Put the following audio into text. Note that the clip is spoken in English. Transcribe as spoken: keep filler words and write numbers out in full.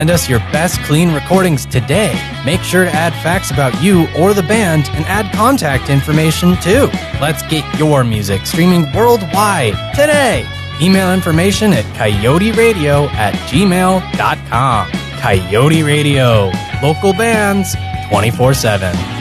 Send us your best clean recordings today. Make sure to add facts about you or the band and add contact information too. Let's get your music streaming worldwide today. Email information at coyote radio at gmail dot com. Coyote Radio. Local bands twenty-four seven.